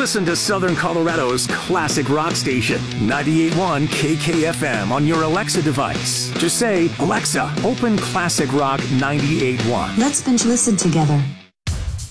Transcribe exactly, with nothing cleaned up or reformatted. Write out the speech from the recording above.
Listen to Southern Colorado's classic rock station, ninety-eight point one K K F M on your Alexa device. Just say, Alexa, open classic rock ninety-eight point one. Let's binge listen together.